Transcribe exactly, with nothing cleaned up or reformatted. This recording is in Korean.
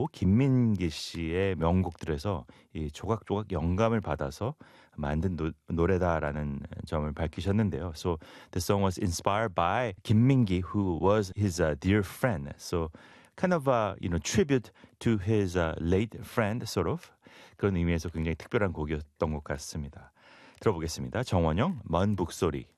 김민기 씨의 명곡들에서 이 조각조각 영감을 받아서 만든 노, 노래다라는 점을 밝히셨는데요. So the song was inspired by 김민기, who was his uh, dear friend. So kind of a you know tribute to his uh, late friend, sort of 그런 의미에서 굉장히 특별한 곡이었던 것 같습니다. 들어보겠습니다. 정원영, 먼 북소리.